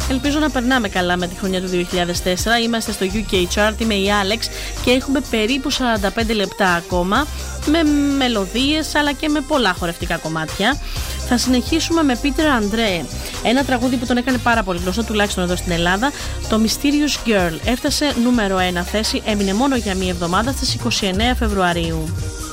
Ελπίζω να περνάμε καλά με τη χρονιά του 2004. Είμαστε στο UK Chart, είμαι η Alex και έχουμε περίπου 45 λεπτά ακόμα με μελωδίες αλλά και με πολλά χορευτικά κομμάτια. Θα συνεχίσουμε με Peter Andre, ένα τραγούδι που τον έκανε πάρα πολύ γνωστό, τουλάχιστον εδώ στην Ελλάδα, το Mysterious Girl. Έφτασε νούμερο 1 θέση, έμεινε μόνο για μία εβδομάδα στις 29 Φεβρουαρίου.